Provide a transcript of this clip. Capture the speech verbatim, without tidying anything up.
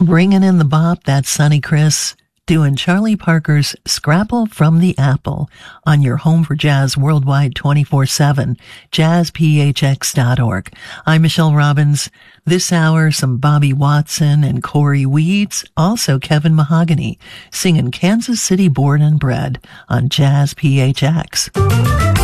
Bringing in the bop, that's Sonny Chris, doing Charlie Parker's Scrapple from the Apple on your home for jazz worldwide twenty-four seven, jazz p h x dot org. I'm Michelle Robbins. This hour, some Bobby Watson and Corey Weeds, also Kevin Mahogany, singing Kansas City Born and Bred on Jazz P H X.